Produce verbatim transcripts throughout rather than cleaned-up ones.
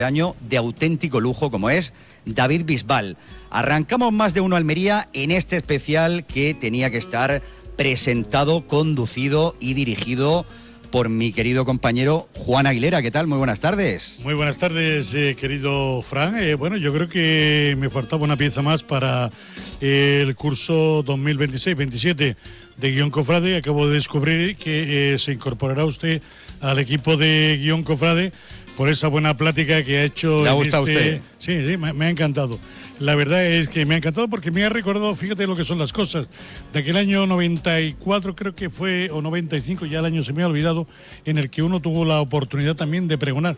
año de auténtico lujo como es David Bisbal. Arrancamos Más de Uno Almería en este especial que tenía que estar presentado, conducido y dirigido por mi querido compañero Juan Aguilera. ¿Qué tal? Muy buenas tardes. Muy buenas tardes, eh, querido Fran. Eh, bueno, yo creo que me faltaba una pieza más para eh, el curso dos mil veintiséis veintisiete de Guión Cofrade. Acabo de descubrir que eh, se incorporará usted al equipo de Guión Cofrade por esa buena plática que ha hecho. ¿Le ha gustado este... a usted? Sí, sí, me, me ha encantado. La verdad es que me ha encantado porque me ha recordado, fíjate lo que son las cosas, de aquel año noventa y cuatro creo que fue, o noventa y cinco, ya el año se me ha olvidado, en el que uno tuvo la oportunidad también de pregonar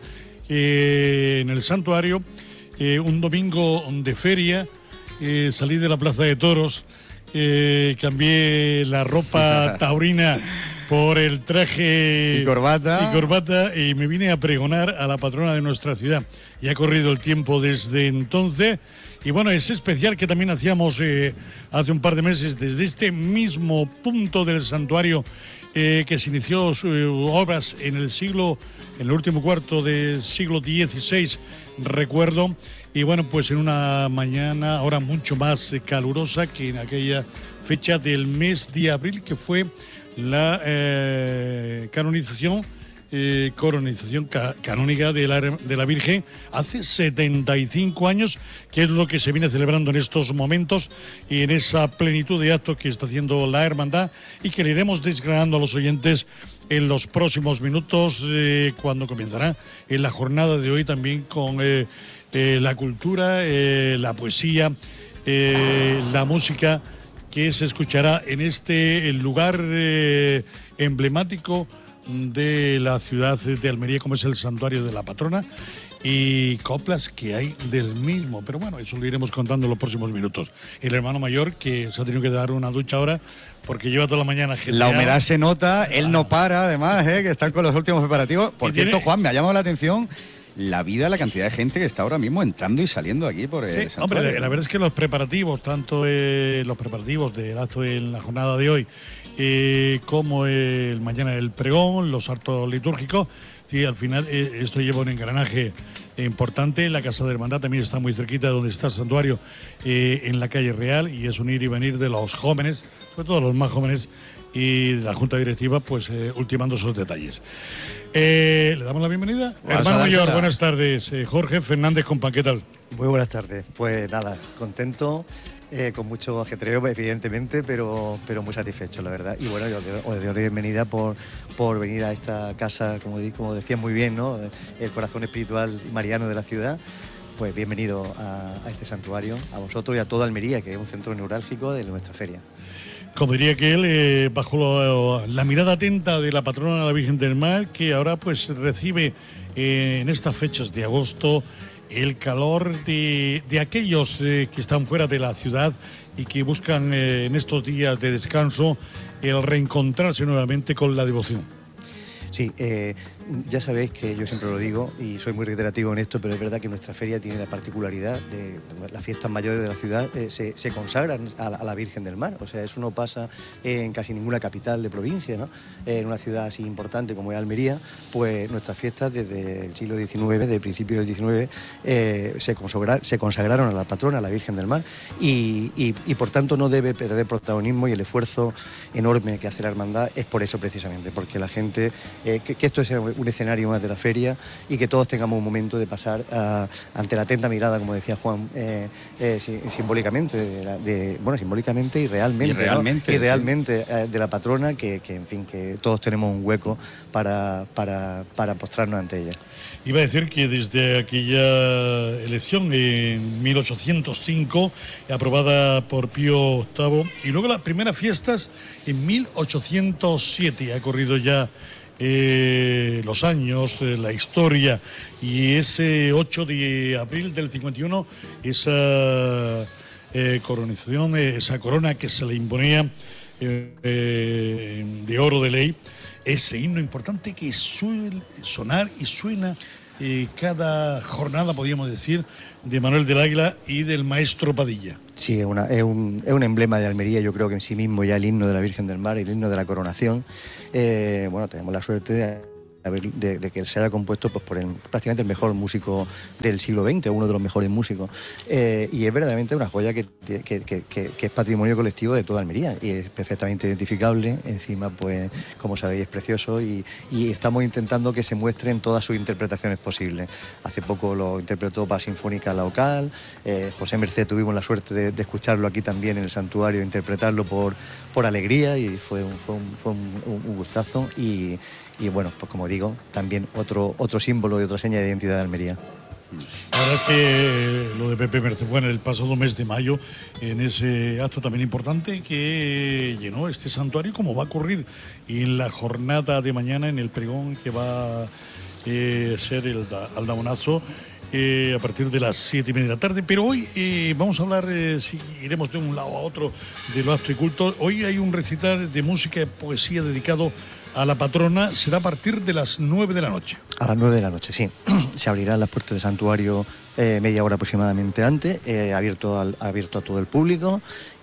eh, en el santuario, eh, un domingo de feria, eh, salí de la Plaza de Toros, eh, cambié la ropa taurina por el traje y corbata. y corbata y me vine a pregonar a la patrona de nuestra ciudad. Y ha corrido el tiempo desde entonces. Y bueno, ese especial que también hacíamos eh, hace un par de meses desde este mismo punto del santuario eh, que se inició sus eh, obras en el siglo, en el último cuarto del siglo dieciséis, recuerdo. Y bueno, pues en una mañana ahora mucho más calurosa que en aquella fecha del mes de abril, que fue la eh, canonización, eh, coronización ca canónica de la, de la Virgen hace setenta y cinco años, que es lo que se viene celebrando en estos momentos y en esa plenitud de actos que está haciendo la hermandad y que le iremos desgranando a los oyentes en los próximos minutos, eh, cuando comenzará en la jornada de hoy también con eh, eh, la cultura, eh, la poesía, eh, la música, que se escuchará en este lugar eh, emblemático de la ciudad de Almería, como es el santuario de la patrona, y coplas que hay del mismo. Pero bueno, eso lo iremos contando en los próximos minutos. El hermano mayor, que se ha tenido que dar una ducha ahora, porque lleva toda la mañana genial. La humedad se nota, él no para, además, ¿eh? Que están con los últimos preparativos. Por Y cierto, tiene... Juan, me ha llamado la atención la vida, la cantidad de gente que está ahora mismo entrando y saliendo aquí por el sí, santuario. Hombre, la, la verdad es que los preparativos, tanto eh, los preparativos del acto en la jornada de hoy, eh, como el mañana el pregón, los actos litúrgicos, sí, al final eh, esto lleva un engranaje importante. La Casa de Hermandad también está muy cerquita de donde está el santuario, eh, en la calle Real, y es un ir y venir de los jóvenes, sobre todo los más jóvenes, y de la Junta Directiva, pues eh, ultimando esos detalles. Eh, ¿Le damos la bienvenida? Vamos Hermano mayor, dársela. buenas tardes. Eh, Jorge Fernández Compa, ¿qué tal? Muy buenas tardes. Pues nada, contento, eh, con mucho ajetreo, evidentemente, pero, pero muy satisfecho, la verdad. Y bueno, yo os doy la bienvenida por, por venir a esta casa, como, di, como decía muy bien, ¿no? El corazón espiritual mariano de la ciudad. Pues bienvenido a, a este santuario, a vosotros y a toda Almería, que es un centro neurálgico de nuestra feria. Como diría que él, eh, bajo lo, la mirada atenta de la patrona de la Virgen del Mar, que ahora pues recibe eh, en estas fechas de agosto el calor de, de aquellos eh, que están fuera de la ciudad y que buscan eh, en estos días de descanso el reencontrarse nuevamente con la devoción. Sí, eh, ya sabéis que yo siempre lo digo y soy muy reiterativo en esto, pero es verdad que nuestra feria tiene la particularidad de las fiestas mayores de la ciudad eh, se, se consagran a la, a la Virgen del Mar. O sea, eso no pasa en casi ninguna capital de provincia, ¿no? En una ciudad así importante como es Almería, pues nuestras fiestas desde el siglo diecinueve, desde el principio del diecinueve, eh, se, consagra, se consagraron a la patrona, a la Virgen del Mar, y, y, y por tanto no debe perder protagonismo, y el esfuerzo enorme que hace la hermandad es por eso precisamente, porque la gente... Eh, que, que esto es un escenario más de la feria y que todos tengamos un momento de pasar uh, ante la atenta mirada, como decía Juan, eh, eh, simbólicamente, de la, de, bueno, simbólicamente y realmente, y realmente, ¿no? y realmente sí. eh, de la patrona, que, que en fin, que todos tenemos un hueco para, para, para postrarnos ante ella. Iba a decir que desde aquella elección en mil ochocientos cinco, aprobada por Pío octavo, y luego las primeras fiestas en mil ochocientos siete, ha corrido ya Eh, los años, eh, la historia, y ese ocho de abril del cincuenta y uno, esa eh, coronización, eh, esa corona que se le imponía eh, eh, de oro de ley, ese himno importante que suele sonar y suena eh, cada jornada, podríamos decir, de Manuel del Águila y del maestro Padilla. Sí, es, una, es, un, es un emblema de Almería, yo creo que en sí mismo ya el himno de la Virgen del Mar, el himno de la coronación. Eh, bueno, tenemos la suerte de haber, de, de que se haya compuesto pues, por el, prácticamente el mejor músico del siglo veinte, uno de los mejores músicos. Eh, y es verdaderamente una joya que, que, que, que, que es patrimonio colectivo de toda Almería y es perfectamente identificable. Encima, pues, como sabéis, es precioso y, y estamos intentando que se muestren todas sus interpretaciones posibles. Hace poco lo interpretó para Sinfónica Local, eh, José Merced tuvimos la suerte de, de escucharlo aquí también en el santuario, interpretarlo por, por alegría y fue un, fue un, fue un, un gustazo y, y bueno, pues como digo, también otro, otro símbolo y otra seña de identidad de Almería. La verdad es que lo de Pepe Merced fue en el pasado mes de mayo, en ese acto también importante que llenó este santuario, como va a ocurrir en la jornada de mañana en el pregón que va a eh, ser el da, Aldabonazo eh, a partir de las siete y media de la tarde. Pero hoy eh, vamos a hablar, eh, si iremos de un lado a otro de lo acto y culto. Hoy hay un recital de música y poesía dedicado a la patrona, será a partir de las nueve de la noche. A las nueve de la noche, sí. Se abrirán las puertas del santuario eh, media hora aproximadamente antes, eh, abierto, al, abierto a todo el público.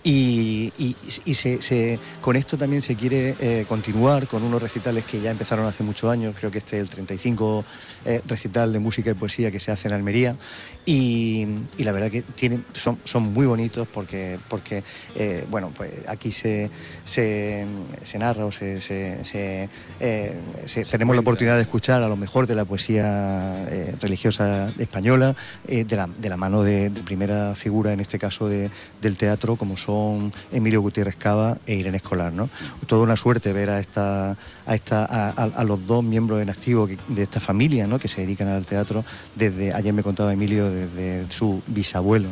Y, y, y se, se, con esto también se quiere eh, continuar con unos recitales que ya empezaron hace muchos años. Creo que este es el treinta y cinco eh, recital de música y poesía que se hace en Almería y, y la verdad que tienen, son, son muy bonitos porque, porque eh, bueno, pues aquí se, se, se narra o se, se, se, eh, se tenemos la oportunidad de escuchar a lo mejor de la poesía eh, religiosa española eh, de, la, de la mano de, de primera figura, en este caso de, del teatro, como son son Emilio Gutiérrez Cava e Irene Escolar, ¿no? Toda una suerte ver a esta a esta a, a los dos miembros en activo de esta familia, ¿no? Que se dedican al teatro desde, ayer me contaba Emilio, desde su bisabuelo.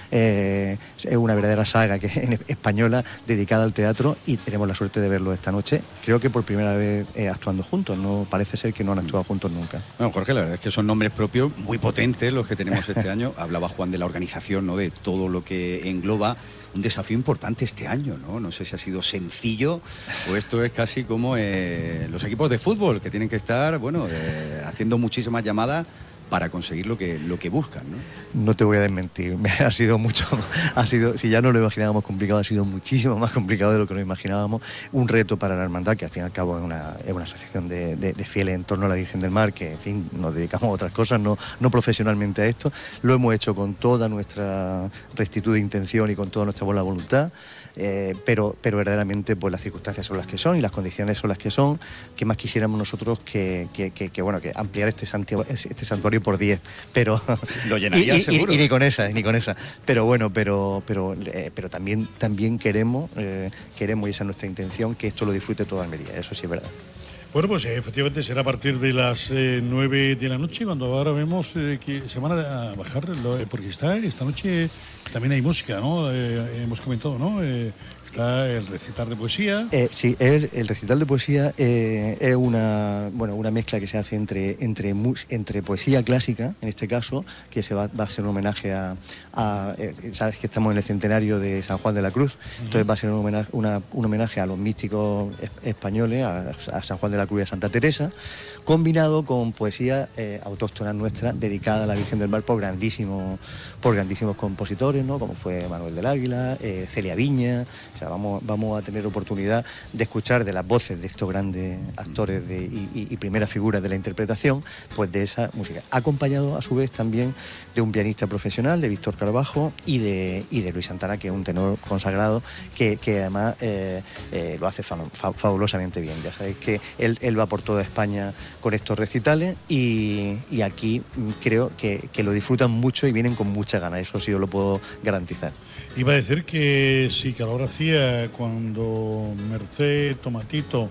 Eh, es una verdadera saga que es española dedicada al teatro y tenemos la suerte de verlo esta noche, creo que por primera vez eh, actuando juntos. No parece ser que no han actuado juntos nunca. Bueno, Jorge, la verdad es que son nombres propios muy potentes los que tenemos este año. Hablaba Juan de la organización, ¿no? De todo lo que engloba. Un desafío importante este año, ¿no? No sé si ha sido sencillo o esto es casi como eh, los equipos de fútbol que tienen que estar, bueno, eh, haciendo muchísimas llamadas para conseguir lo que, lo que buscan, ¿no? No te voy a desmentir, ha sido mucho, ha sido, si ya no lo imaginábamos complicado, ha sido muchísimo más complicado de lo que nos imaginábamos. Un reto para la hermandad, que al fin y al cabo es una, es una asociación de, de, de fieles en torno a la Virgen del Mar, que en fin, nos dedicamos a otras cosas, no, no profesionalmente a esto. Lo hemos hecho con toda nuestra rectitud de intención y con toda nuestra buena voluntad. Eh, pero, pero verdaderamente pues las circunstancias son las que son y las condiciones son las que son. ¿Qué más quisiéramos nosotros que, que, que, que, bueno, que ampliar este santuario, este santuario por diez? Pero lo llenaría y, y, seguro. Y, y ni con esa, ni con esa. Pero bueno, pero, pero, eh, pero también, también queremos, eh, queremos, y esa es nuestra intención, que esto lo disfrute toda Almería. Eso sí es verdad. Bueno, pues eh, efectivamente será a partir de las eh, nueve de la noche, cuando ahora vemos eh, que se van a bajar, lo, eh, porque está esta noche también hay música, ¿no? Eh, hemos comentado, ¿no? Eh, está el recital de poesía. Eh, sí, el, el recital de poesía eh, es una, bueno, una mezcla que se hace entre, entre, entre poesía clásica, en este caso, que se va, va a ser un homenaje a, a eh, sabes que estamos en el centenario de San Juan de la Cruz, uh-huh. Entonces va a ser un homenaje, una, un homenaje a los místicos españoles, a, a San Juan de la Cruz y a Santa Teresa, combinado con poesía eh, autóctona nuestra, dedicada a la Virgen del Mar por grandísimos, por grandísimos compositores, ¿no? Como fue Manuel del Águila, eh, Celia Viña. O sea, vamos, vamos a tener oportunidad de escuchar de las voces de estos grandes actores de, y, y primeras figuras de la interpretación, pues de esa música. Acompañado a su vez también de un pianista profesional, de Víctor Carbajo, y de, y de Luis Santana, que es un tenor consagrado, que, que además eh, eh, lo hace fa, fa, fabulosamente bien. Ya sabéis que él, él va por toda España con estos recitales y, y aquí creo que, que lo disfrutan mucho y vienen con mucha ganas, eso sí os lo puedo garantizar. Iba a decir que sí, que ahora hacía cuando Merced, Tomatito,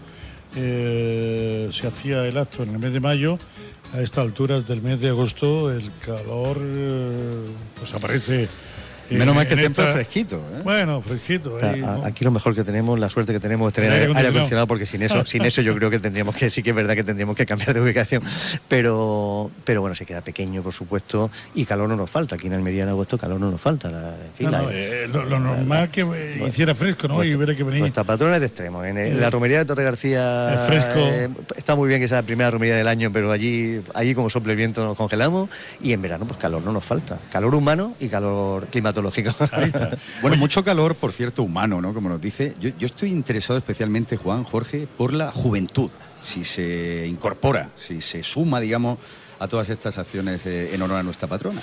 eh, se hacía el acto en el mes de mayo, a estas alturas del mes de agosto el calor eh, pues aparece. Menos mal que el tiempo es fresquito, ¿eh? Bueno, fresquito. Ahí, a, ¿no? Aquí lo mejor que tenemos, la suerte que tenemos es tener aire acondicionado, acondicionado porque sin eso, sin eso yo creo que tendríamos que, sí que es verdad que tendríamos que cambiar de ubicación. Pero, pero bueno, se queda pequeño, por supuesto, y calor no nos falta. Aquí en Almería en agosto calor no nos falta. La, en fin, no, la, no, eh, lo, lo normal que bueno, hiciera fresco, ¿no? Nuestra, y hubiera que venir. Nuestra patrona es de extremo. En, el, en la romería de Torre García es fresco. Eh, está muy bien que sea la primera romería del año, pero allí, allí como sople el viento nos congelamos y en verano pues calor no nos falta. Calor humano y calor climatológico climatológico. Ahí está. Bueno, mucho calor, por cierto, humano, ¿no? Como nos dice. Yo, yo estoy interesado especialmente, Juan, Jorge, por la juventud. Si se incorpora, si se suma, digamos, a todas estas acciones eh, en honor a nuestra patrona.